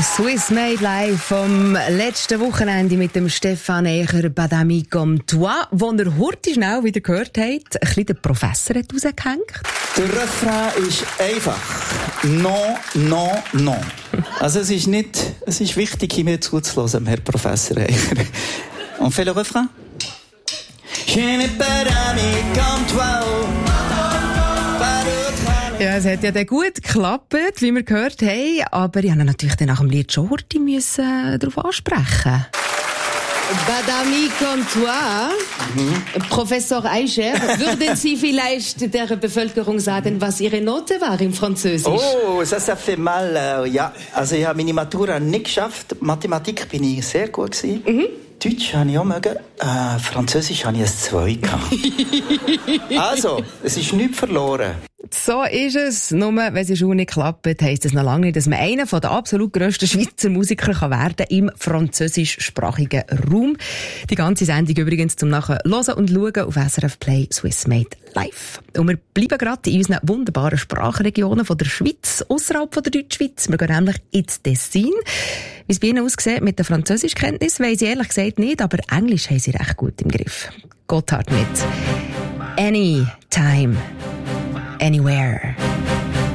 Swiss Made Live vom letzten Wochenende mit dem Stefan Echer, Badami comme toi, wo ihr heute schnell wieder gehört habt, ein bisschen der Professor hat rausgehängt. Der Refrain ist einfach. Non, non, non. Also es ist wichtig, mir zuzuhören, Herr Professor Echer. On fait le refrain? Je n'ai pas d'amis comme toi. Ja, es hat ja dann gut geklappt, wie wir gehört haben, aber ich musste natürlich dann nach dem Lied schon heute darauf ansprechen. Badami comme toi, Professor Eicher, würden Sie vielleicht der Bevölkerung sagen, was Ihre Note war im Französisch? Oh, ça fait mal, ja. Also ich habe meine Matura nicht geschafft. Mathematik bin ich sehr gut gewesen. Deutsch habe ich auch mögen. Französisch habe ich ein 2 gehabt. Also, es ist nichts verloren. So ist es. Nur wenn es in der Schule nicht klappt, heisst es noch lange nicht, dass man einer der absolut grössten Schweizer Musiker kann werden im französischsprachigen Raum. Die ganze Sendung übrigens zum Nachher hören und schauen auf SRF Play Swiss Made Live. Und wir bleiben gerade in unseren wunderbaren Sprachregionen von der Schweiz, ausserhalb von der Deutschschweiz. Wir gehen nämlich ins Tessin. Wie es bei Ihnen aussieht mit der Französischkenntnis, weiss ich ehrlich gesagt nicht, aber Englisch haben sie recht gut im Griff. Gotthard mit Anytime, Anywhere.